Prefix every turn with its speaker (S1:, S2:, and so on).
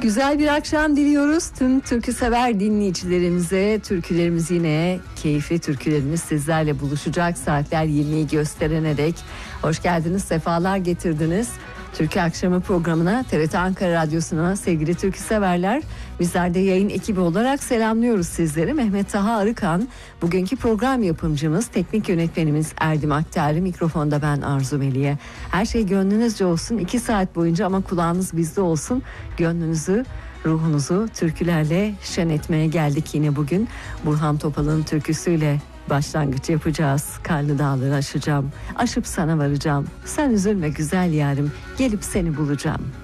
S1: Güzel bir akşam diliyoruz tüm türküsever dinleyicilerimize. Türkülerimiz yine keyifli türkülerimiz sizlerle buluşacak. Saatler 20'yi gösterene dek hoş geldiniz, sefalar getirdiniz. Türkü Akşamı programına, TRT Ankara Radyosu'na sevgili türküseverler. Bizler de yayın ekibi olarak selamlıyoruz sizleri. Mehmet Taha Arıkan, bugünkü program yapımcımız, teknik yönetmenimiz Erdim Akterli, mikrofonda ben Arzu Meliye. Her şey gönlünüzce olsun 2 saat boyunca, ama kulağınız bizde olsun. Gönlünüzü, ruhunuzu türkülerle şen etmeye geldik yine bugün. Burhan Topal'ın türküsüyle başlangıç yapacağız. Karlı dağları aşacağım, aşıp sana varacağım. Sen üzülme güzel yarim, gelip seni bulacağım.